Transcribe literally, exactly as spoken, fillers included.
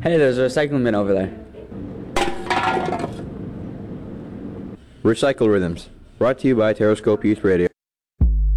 Hey, there's a recycling bin over there. Recycle Rhythms, brought to you by Terrascope Youth Radio.